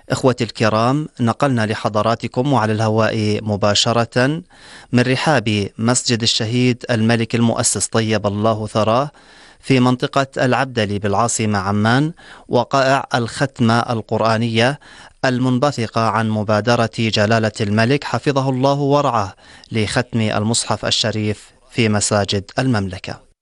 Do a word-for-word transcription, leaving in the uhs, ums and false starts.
إخوتي الكرام، نقلنا لحضراتكم وعلى الهواء مباشرة من رحاب مسجد الشهيد الملك المؤسس طيب الله ثراه في منطقة العبدلي بالعاصمة عمان، وقائع الختمة القرآنية المنبثقة عن مبادرة جلالة الملك حفظه الله ورعاه لختم المصحف الشريف في مساجد المملكة.